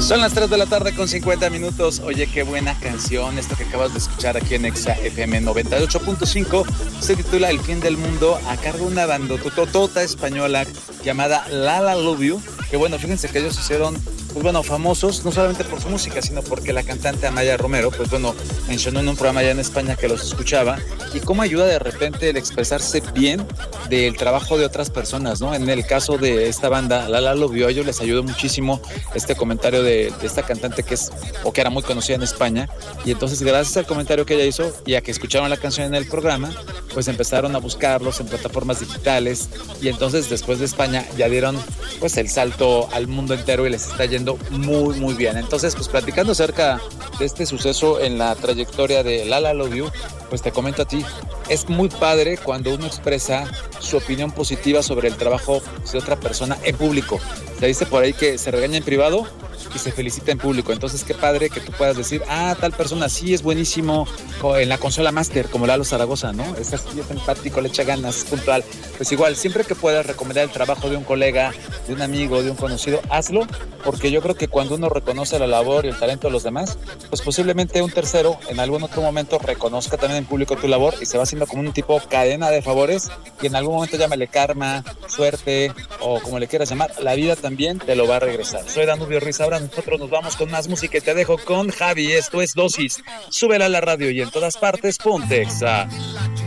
Son las 3 de la tarde con 50 minutos. Oye, qué buena canción. Esto que acabas de escuchar aquí en Exa FM 98.5 se titula El fin del mundo, a cargo de una bandototota española llamada Lala Love You. Que bueno, fíjense que ellos hicieron, pues bueno, famosos, no solamente por su música, sino porque la cantante Amaya Romero, pues bueno, mencionó en un programa allá en España que los escuchaba y cómo ayuda de repente el expresarse bien del trabajo de otras personas, ¿no? En el caso de esta banda, Lala Love You, a ellos les ayudó muchísimo este comentario de esta cantante que es, o que era muy conocida en España, y entonces gracias al comentario que ella hizo y a que escucharon la canción en el programa, pues empezaron a buscarlos en plataformas digitales, y entonces después de España ya dieron pues el salto al mundo entero y les está yendo muy muy bien. Entonces pues platicando acerca de este suceso en la trayectoria de Lala Love You, pues te comento a ti, es muy padre cuando uno expresa su opinión positiva sobre el trabajo de otra persona en público. Se dice por ahí que se regaña en privado y se felicita en público. Entonces qué padre que tú puedas decir, tal persona sí es buenísimo en la consola Master, como Lalo Zaragoza, ¿no? Es así, es empático, le echa ganas, es puntual. Pues igual, siempre que puedas recomendar el trabajo de un colega, de un amigo, de un conocido, hazlo, porque yo creo que cuando uno reconoce la labor y el talento de los demás, pues posiblemente un tercero en algún otro momento reconozca también en público tu labor y se va haciendo como un tipo cadena de favores, y en algún momento llámale karma, suerte o como le quieras llamar, la vida también te lo va a regresar. Soy Danubio Ruiz. Ahora nosotros nos vamos con más música y te dejo con Javi. Esto es Dosis. Súbela a la radio y en todas partes ponte Exa.